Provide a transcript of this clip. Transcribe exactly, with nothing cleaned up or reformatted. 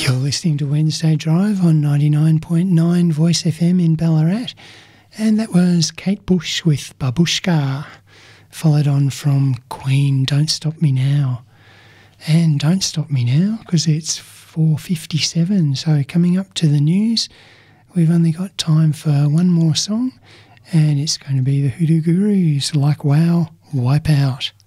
You're listening to Wednesday Drive on ninety-nine point nine Voice F M in Ballarat, and that was Kate Bush with Babushka, followed on from Queen, Don't Stop Me Now. And don't stop me now, because it's four fifty-seven, so coming up to the news, we've only got time for one more song, and it's going to be the Hoodoo Gurus, Like Wow, Wipe Out.